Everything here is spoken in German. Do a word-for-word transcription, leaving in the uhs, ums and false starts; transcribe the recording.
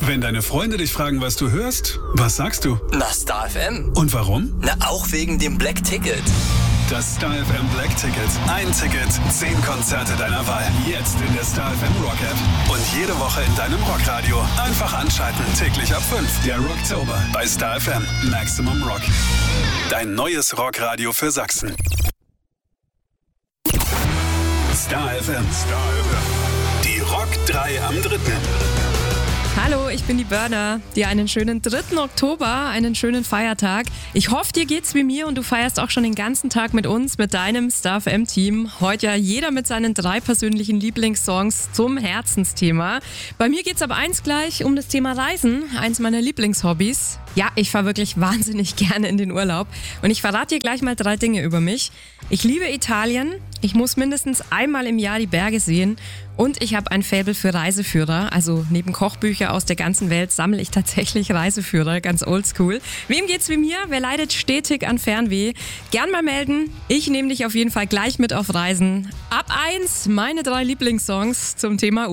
Wenn deine Freunde dich fragen, was du hörst, was sagst du? Na, Star F M. Und warum? Na, auch wegen dem Black Ticket. Das Star F M Black Ticket. Ein Ticket, zehn Konzerte deiner Wahl. Jetzt in der Star F M Rock App. Und jede Woche in deinem Rockradio. Einfach anschalten, täglich ab fünf. Der Rocktober bei Star F M. Maximum Rock. Dein neues Rockradio für Sachsen. Star F M. Star F M. Die Rock drei am dritten. Hallo, ich bin die Burner. Dir einen schönen dritten Oktober, einen schönen Feiertag. Ich hoffe, dir geht's wie mir und du feierst auch schon den ganzen Tag mit uns, mit deinem Star F M-Team. Heute ja jeder mit seinen drei persönlichen Lieblingssongs zum Herzensthema. Bei mir geht's ab eins gleich um das Thema Reisen, eins meiner Lieblingshobbys. Ja, ich fahre wirklich wahnsinnig gerne in den Urlaub und ich verrate dir gleich mal drei Dinge über mich. Ich liebe Italien, ich muss mindestens einmal im Jahr die Berge sehen und ich habe ein Faible für Reiseführer. Also neben Kochbücher aus der ganzen Welt sammle ich tatsächlich Reiseführer, ganz oldschool. Wem geht's wie mir? Wer leidet stetig an Fernweh? Gern mal melden. Ich nehme dich auf jeden Fall gleich mit auf Reisen. Ab eins meine drei Lieblingssongs zum Thema